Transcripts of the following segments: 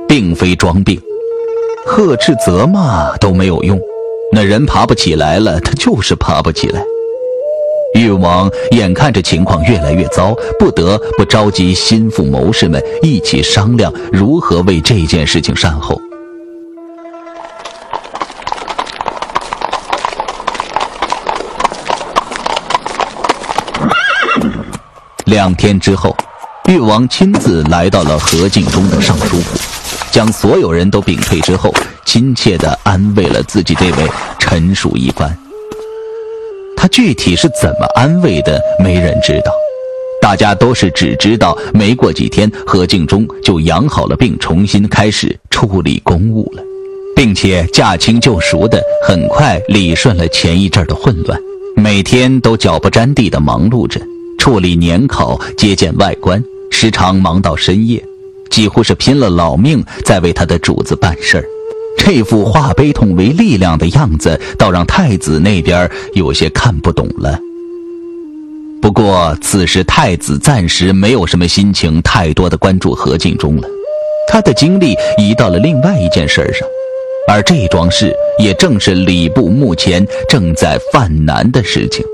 并非装病，呵斥责骂都没有用，那人爬不起来了，他就是爬不起来。誉王眼看着情况越来越糟，不得不召集心腹谋士们一起商量如何为这件事情善后。2天之后，誉王亲自来到了何敬忠的尚书府，将所有人都屏退之后，亲切地安慰了自己这位臣属一番。他具体是怎么安慰的，没人知道，大家都是只知道没过几天，何敬忠就养好了病，重新开始处理公务了，并且驾轻就熟的很快理顺了前一阵的混乱，每天都脚不沾地的忙碌着，处理年考，接见外官，时常忙到深夜，几乎是拼了老命在为他的主子办事儿。这副化悲痛为力量的样子，倒让太子那边有些看不懂了。不过此时太子暂时没有什么心情太多的关注何敬忠了，他的精力移到了另外一件事上，而这桩事也正是礼部目前正在犯难的事情。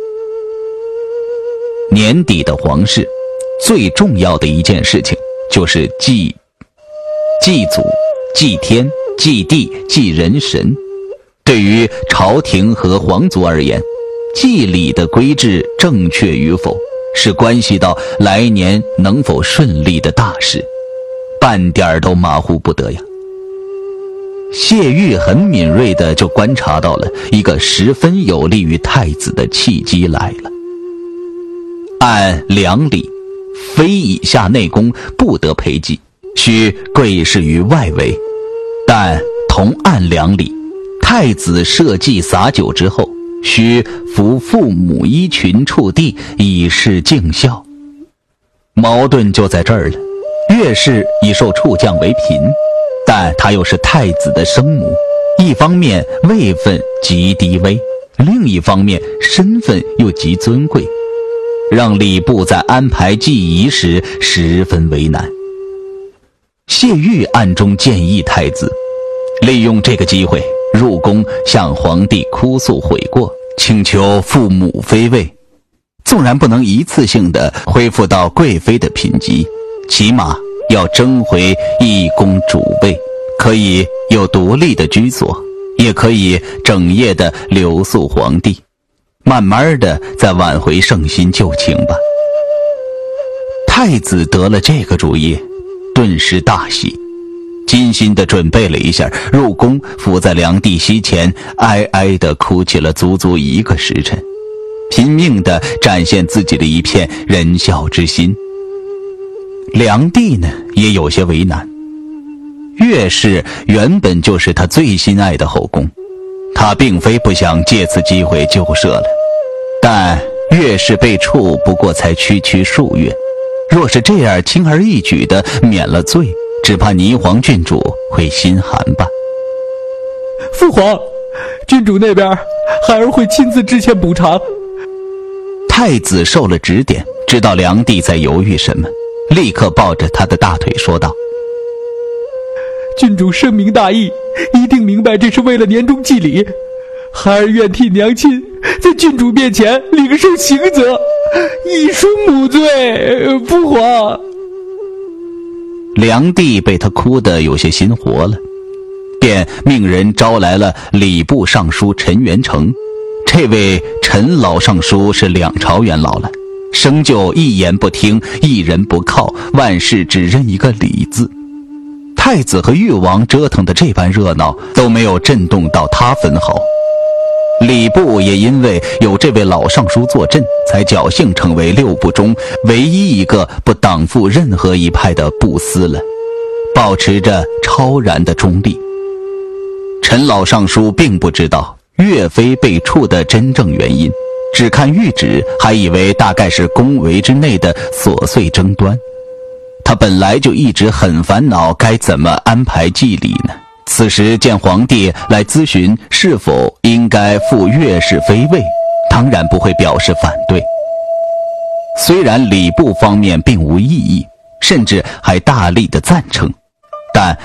年底的皇室最重要的一件事情就是祭祖、祭天、祭地、祭人神。对于朝廷和皇族而言，祭礼的规制正确与否，是关系到来年能否顺利的大事，半点都马虎不得呀。谢玉很敏锐地就观察到了一个十分有利于太子的契机来了。按良礼，非以下内宫不得陪祭，须贵侍于外围。但同按良礼，太子设祭洒酒之后，须扶父母衣裙触地，以示敬孝。矛盾就在这儿了。岳氏已受触降为嫔，但她又是太子的生母，一方面位分极低微，另一方面身份又极尊贵，让礼部在安排祭仪时十分为难。谢玉暗中建议太子利用这个机会入宫向皇帝哭诉悔过，请求父母妃位，纵然不能一次性的恢复到贵妃的品级，起码要争回一宫主位，可以有独立的居所，也可以整夜的留宿皇帝，慢慢的再挽回圣心旧情吧。太子得了这个主意，顿时大喜，精心地准备了一下，入宫伏在梁帝膝前，哀哀地哭泣了足足1个时辰，拼命地展现自己的一片仁孝之心。梁帝呢，也有些为难。岳氏原本就是他最心爱的后宫，他并非不想借此机会旧赦了，但岳氏被处不过才区数月，若是这样轻而易举地免了罪，只怕霓凰郡主会心寒吧。 父皇，郡主那边孩儿会亲自致歉补偿。 太子受了指点，知道梁帝在犹豫什么，立刻抱着他的大腿说道： 郡主深明大义，一定明白这是为了年终祭礼，孩儿愿替娘亲在郡主面前领受刑责，以赎母罪。父皇。 梁帝被他哭得有些心活了，便命人招来了礼部尚书陈元成。这位陈老尚书是2朝元老了，生就一言不听，一人不靠，万事只认一个礼字。太子和誉王折腾的这般热闹，都没有震动到他分毫。礼部也因为有这位老尚书坐镇，才侥幸成为6部中唯一一个不党附任何一派的部司了，保持着超然的中立。陈老尚书并不知道岳飞被处的真正原因，只看谕旨，还以为大概是宫闱之内的琐碎争端。他本来就一直很烦恼该怎么安排祭礼呢，此时见皇帝来咨询是否应该复岳氏妃位，当然不会表示反对。虽然礼部方面并无异议，甚至还大力的赞成，但